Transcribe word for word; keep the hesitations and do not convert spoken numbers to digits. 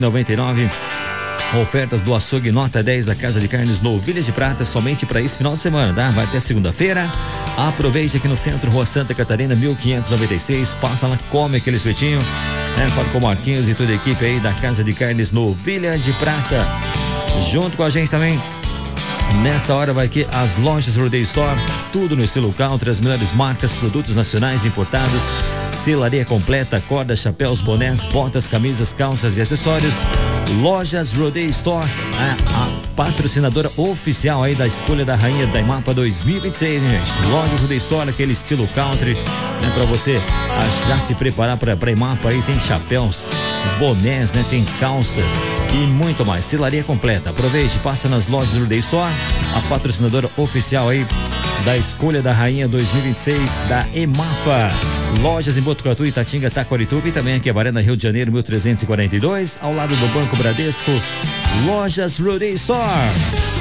noventa e nove. Ofertas do açougue nota dez da Casa de Carnes Novilhas de Prata, somente para esse final de semana, tá? Vai até segunda-feira. Aproveite aqui no centro, Rua Santa Catarina, mil quinhentos e noventa e seis. Passa lá, come aquele espetinho, né? Fala com o Marquinhos e toda a equipe aí da Casa de Carnes Novilhas de Prata. Junto com a gente também, nessa hora vai aqui as lojas Rodeio Store, tudo no estilo country, as melhores marcas, produtos nacionais importados, selaria completa, cordas, chapéus, bonés, botas, camisas, calças e acessórios. Lojas Rodeio Store, a, a patrocinadora oficial aí da escolha da Rainha da Imapa dois mil e vinte e seis, hein, gente? Lojas Rodeio Store, aquele estilo country, né? Pra você a, já se preparar pra, pra Imapa aí, tem chapéus, bonés, né? Tem calças e muito mais. Selaria completa. Aproveite, passa nas lojas Rodeio Store, a patrocinadora oficial aí da escolha da Rainha dois mil e vinte e seis da Emapa. Lojas em Botucatu, Itatinga, Taquarituba e também aqui a Barana, Rio de Janeiro, mil trezentos e quarenta e dois, ao lado do Banco Bradesco. Lojas Rodeio Store.